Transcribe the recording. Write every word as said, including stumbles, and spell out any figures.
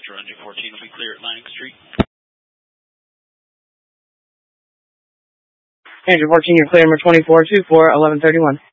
Ranger fourteen will be clear at Lanning Street. Ranger fourteen, you're clear, number twenty-four two four, eleven thirty-one.